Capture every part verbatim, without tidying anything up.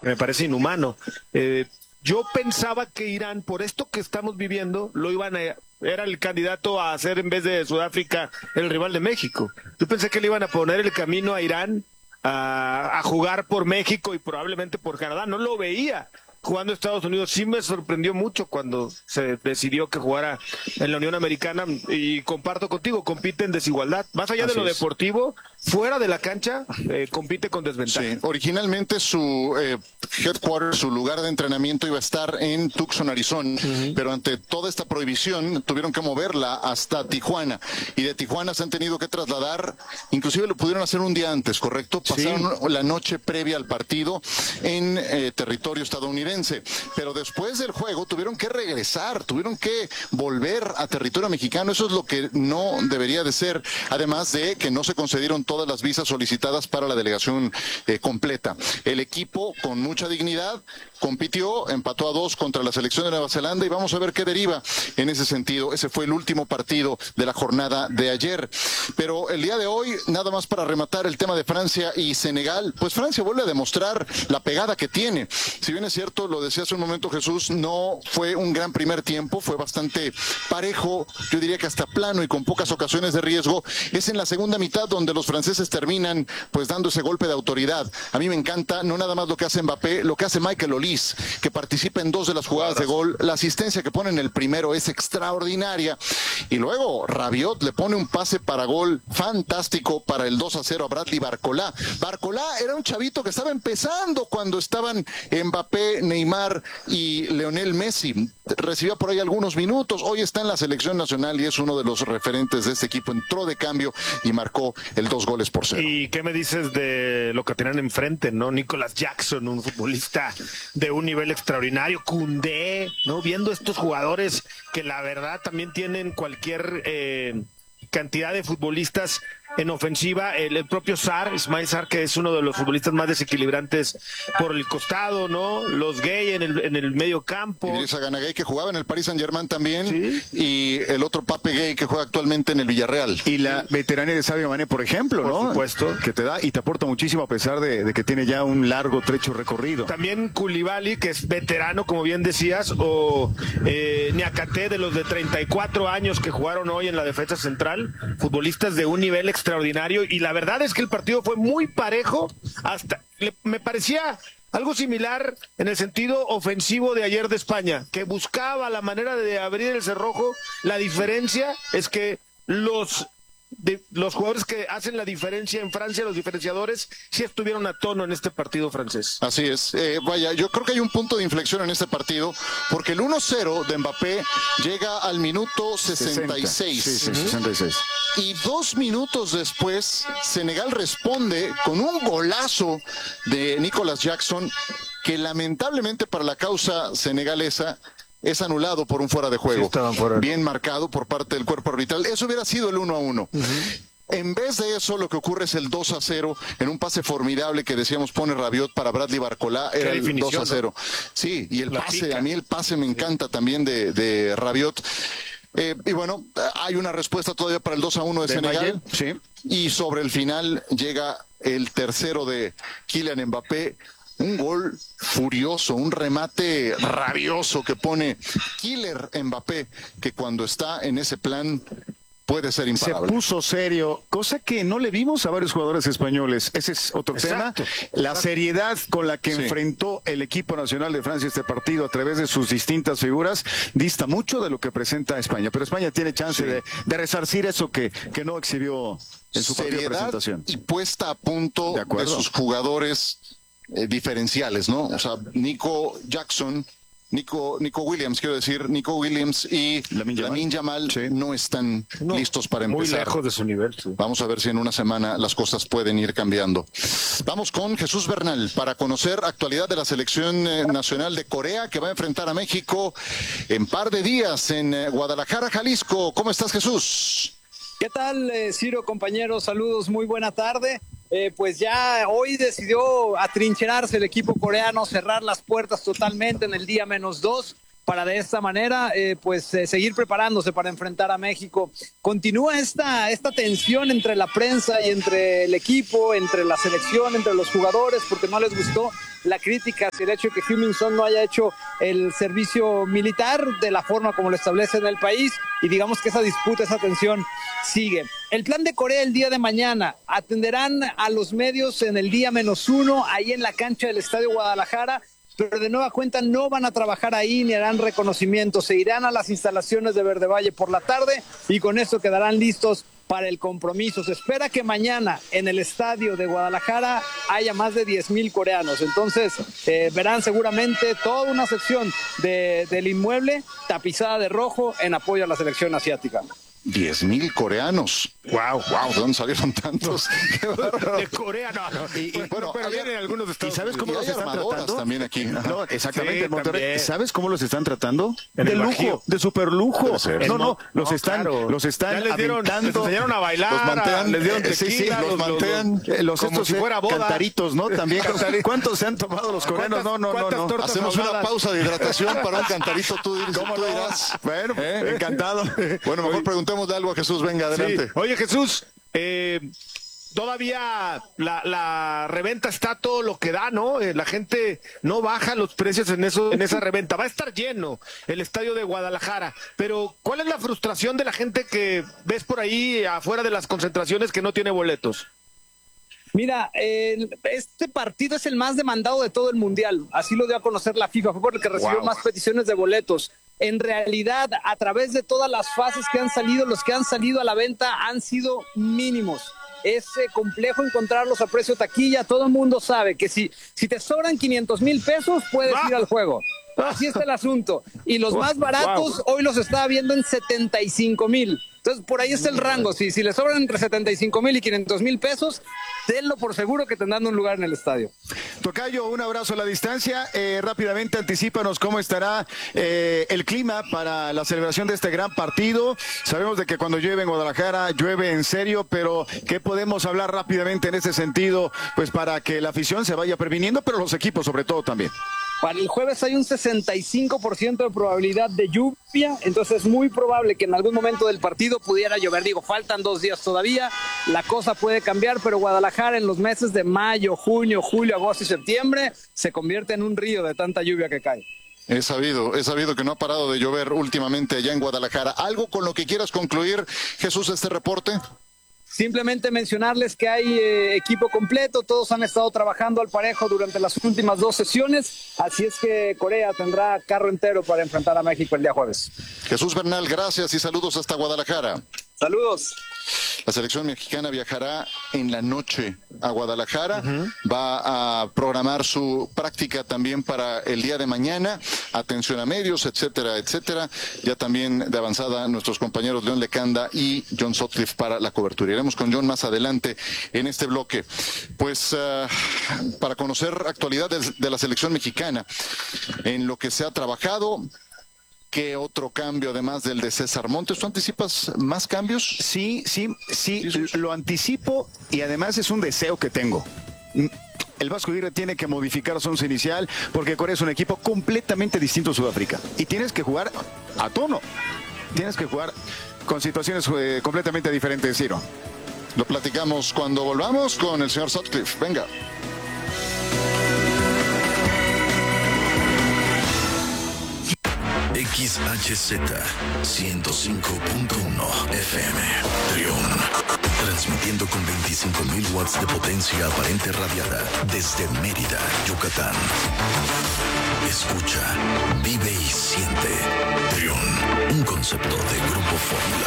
me parece inhumano. Eh, yo pensaba que Irán, por esto que estamos viviendo, lo iban a, era el candidato a hacer en vez de Sudáfrica el rival de México. Yo pensé que le iban a poner el camino a Irán a, a jugar por México y probablemente por Canadá. No lo veía jugando Estados Unidos. Sí me sorprendió mucho cuando se decidió que jugara en la Unión Americana, y comparto contigo, compite en desigualdad. Más allá Así de lo es. deportivo, fuera de la cancha, eh, compite con desventaja. Sí, originalmente su eh, headquarters, su lugar de entrenamiento iba a estar en Tucson, Arizona, uh-huh. pero ante toda esta prohibición tuvieron que moverla hasta Tijuana, y de Tijuana se han tenido que trasladar, inclusive lo pudieron hacer un día antes, ¿correcto? Pasaron sí. la noche previa al partido en eh, territorio estadounidense. Pero después del juego tuvieron que regresar, tuvieron que volver a territorio mexicano. Eso es lo que no debería de ser, además de que no se concedieron todas las visas solicitadas para la delegación eh, completa. El equipo, con mucha dignidad, compitió, empató a dos contra la selección de Nueva Zelanda, y vamos a ver qué deriva en ese sentido. Ese fue el último partido de la jornada de ayer. Pero el día de hoy, nada más para rematar el tema de Francia y Senegal, pues Francia vuelve a demostrar la pegada que tiene. Si bien es cierto, lo decía hace un momento Jesús, no fue un gran primer tiempo, fue bastante parejo, yo diría que hasta plano y con pocas ocasiones de riesgo. Es en la segunda mitad donde los franceses terminan pues dando ese golpe de autoridad. A mí me encanta no nada más lo que hace Mbappé, lo que hace Michael Olise, que participa en dos de las jugadas de gol. La asistencia que pone en el primero es extraordinaria, y luego Rabiot le pone un pase para gol fantástico para el dos a cero a Bradley Barcola. Barcola era un chavito que estaba empezando cuando estaban Mbappé, Neymar y Lionel Messi. Recibía por ahí algunos minutos, hoy está en la selección nacional y es uno de los referentes de este equipo. Entró de cambio y marcó el dos goles por cero. ¿Y qué me dices de lo que tienen enfrente, no? Nicolas Jackson, un futbolista de un nivel extraordinario, Koundé, ¿no? Viendo estos jugadores que la verdad también tienen cualquier eh, cantidad de futbolistas en ofensiva, el, el propio Sarr, Ismail Sarr, que es uno de los futbolistas más desequilibrantes por el costado, ¿no? Los Gay en el, en el medio campo. Idrissa Gana Gueye, que jugaba en el Paris Saint-Germain también, ¿sí? Y el otro Pape Gay, que juega actualmente en el Villarreal. Y la veteranía de Sadio Mané, por ejemplo, por ¿no? Por supuesto. Que te da y te aporta muchísimo a pesar de, de que tiene ya un largo trecho recorrido. También Koulibaly, que es veterano, como bien decías, o eh, Niakate, de los de treinta y cuatro años que jugaron hoy en la defensa central, futbolistas de un nivel extraordinario, y la verdad es que el partido fue muy parejo, hasta le, me parecía algo similar en el sentido ofensivo de ayer de España, que buscaba la manera de abrir el cerrojo. La diferencia es que los de los jugadores que hacen la diferencia en Francia, los diferenciadores, sí estuvieron a tono en este partido francés. Así es, eh, vaya, yo creo que hay un punto de inflexión en este partido, porque el uno cero de Mbappé llega al minuto sesenta y seis. Sí, sí, sesenta y seis. Y dos minutos después, Senegal responde con un golazo de Nicolas Jackson, que lamentablemente para la causa senegalesa es anulado por un fuera de juego. Sí, fuera. Bien marcado por parte del cuerpo arbitral. Eso hubiera sido el uno a uno. Uh-huh. En vez de eso, lo que ocurre es el dos a cero en un pase formidable que decíamos pone Rabiot para Bradley Barcola. Era el dos a cero. ¿No? Sí, y el la pase, pica. A mí el pase me encanta sí. también de, de Rabiot. Eh, y bueno, hay una respuesta todavía para el dos a uno de, de Senegal. Sí. Y sobre el final llega el tercero de Kylian Mbappé. Un gol furioso, un remate rabioso que pone Killer Mbappé, que cuando está en ese plan puede ser imparable. Se puso serio, cosa que no le vimos a varios jugadores españoles. Ese es otro exacto, tema. La exacto. seriedad con la que sí. enfrentó el equipo nacional de Francia este partido a través de sus distintas figuras dista mucho de lo que presenta España. Pero España tiene chance sí. de, de resarcir eso que, que no exhibió en su partido de presentación. Y puesta a punto de, de sus jugadores Eh, diferenciales, ¿no? O sea, Nico Jackson, Nico, Nico Williams, quiero decir, Nico Williams y Lamine Yamal sí. no están no, listos para empezar. Muy lejos de su nivel. Sí. Vamos a ver si en una semana las cosas pueden ir cambiando. Vamos con Jesús Bernal para conocer actualidad de la selección eh, nacional de Corea, que va a enfrentar a México en par de días en eh, Guadalajara, Jalisco. ¿Cómo estás, Jesús? ¿Qué tal, eh, Ciro, compañeros? Saludos, muy buena tarde. Eh, pues ya hoy decidió atrincherarse el equipo coreano, cerrar las puertas totalmente en el día menos dos, para de esta manera eh, pues eh, seguir preparándose para enfrentar a México. Continúa esta, esta tensión entre la prensa y entre el equipo, entre la selección, entre los jugadores, porque no les gustó la crítica hacia el hecho de que Heung-min Son no haya hecho el servicio militar de la forma como lo establece en el país, y digamos que esa disputa, esa tensión sigue. El plan de Corea el día de mañana: atenderán a los medios en el día menos uno, ahí en la cancha del Estadio Guadalajara, pero de nueva cuenta no van a trabajar ahí ni harán reconocimiento, se irán a las instalaciones de Verde Valle por la tarde y con esto quedarán listos para el compromiso. Se espera que mañana en el estadio de Guadalajara haya más de diez mil coreanos, entonces eh, verán seguramente toda una sección de, del inmueble tapizada de rojo en apoyo a la selección asiática. diez mil coreanos. Wow, wow, ¿de dónde salieron tantos? De Corea, no, no. Y, y, bueno, pero vienen algunos de Estados ¿Y sabes cómo los están tratando? También aquí. No, exactamente, sí, Monterrey. ¿Sabes cómo los están tratando? En de el lujo, Bajío. de super lujo. No, no, los no, están, claro. los están ya les dieron, les aventando. enseñaron a bailar, Los mantean, les dieron eh, sí, tequila, sí, los mantean, los, Eh, los como estos si fuera boda. cantaritos, ¿no? También. ¿Cuántos se han tomado los coreanos? No, no, no, no. tortas Hacemos una ahogadas? pausa de hidratación para un cantarito, tú, dir- ¿Cómo tú no? dirás. Bueno, ¿Eh? encantado. Bueno, mejor preguntémosle algo a Jesús, venga, adelante. Sí. Oye, Jesús, eh, todavía la, la reventa está todo lo que da, ¿no? Eh, la gente no baja los precios en eso, en esa reventa. Va a estar lleno el estadio de Guadalajara, pero ¿cuál es la frustración de la gente que ves por ahí afuera de las concentraciones que no tiene boletos? Mira, eh, este partido es el más demandado de todo el mundial, así lo dio a conocer la FIFA, fue por el que recibió Wow. más peticiones de boletos. En realidad, a través de todas las fases que han salido, los que han salido a la venta han sido mínimos. Es eh, complejo encontrarlos a precio taquilla, todo el mundo sabe que si, si te sobran quinientos mil pesos, puedes Ah. ir al juego. Así está el asunto. Y los más baratos hoy los estaba viendo en setenta y cinco mil. Entonces, por ahí está el rango. Si, si le sobran entre setenta y cinco mil y quinientos mil pesos, tenlo por seguro que tendrán un lugar en el estadio. Tocayo, un abrazo a la distancia. Eh, rápidamente, anticípanos cómo estará eh, el clima para la celebración de este gran partido. Sabemos de que cuando llueve en Guadalajara, llueve en serio, pero ¿qué podemos hablar rápidamente en ese sentido? Pues para que la afición se vaya previniendo, pero los equipos sobre todo también. Para el jueves hay un sesenta y cinco por ciento de probabilidad de lluvia, entonces es muy probable que en algún momento del partido pudiera llover. Digo, faltan dos días todavía, la cosa puede cambiar, pero Guadalajara en los meses de mayo, junio, julio, agosto y septiembre se convierte en un río de tanta lluvia que cae. He sabido, he sabido que no ha parado de llover últimamente allá en Guadalajara. ¿Algo con lo que quieras concluir, Jesús, este reporte? Simplemente mencionarles que hay eh, equipo completo, todos han estado trabajando al parejo durante las últimas dos sesiones, así es que Corea tendrá carro entero para enfrentar a México el día jueves. Jesús Bernal, gracias y saludos hasta Guadalajara. Saludos. La selección mexicana viajará en la noche a Guadalajara, uh-huh. va a programar su práctica también para el día de mañana, atención a medios, etcétera, etcétera. Ya también de avanzada nuestros compañeros León Lecanda y John Sutcliffe para la cobertura. Iremos con John más adelante en este bloque. Pues uh, para conocer actualidad de, de la selección mexicana, en lo que se ha trabajado. ¿Qué otro cambio además del de César Montes? ¿Tú anticipas más cambios? Sí, sí, sí, lo anticipo y además es un deseo que tengo. El Vasco Aguirre tiene que modificar su once inicial porque Corea es un equipo completamente distinto a Sudáfrica y tienes que jugar a tono. Tienes que jugar con situaciones eh, completamente diferentes, Ciro. Lo platicamos cuando volvamos con el señor Sutcliffe. Venga. X H Z ciento cinco punto uno F M Trión, transmitiendo con veinticinco mil watts de potencia aparente radiada desde Mérida, Yucatán. Escucha, vive y siente. Trión, un concepto de Grupo Fórmula.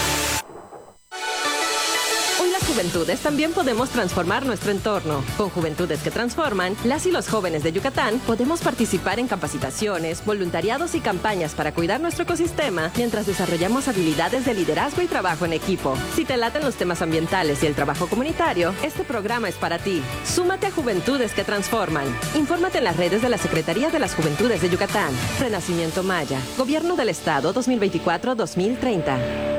Juventudes también podemos transformar nuestro entorno. Con Juventudes que Transforman, las y los jóvenes de Yucatán podemos participar en capacitaciones, voluntariados y campañas para cuidar nuestro ecosistema mientras desarrollamos habilidades de liderazgo y trabajo en equipo. Si te laten los temas ambientales y el trabajo comunitario, este programa es para ti. Súmate a Juventudes que Transforman. Infórmate en las redes de la Secretaría de las Juventudes de Yucatán. Renacimiento Maya. Gobierno del Estado dos mil veinticuatro a dos mil treinta.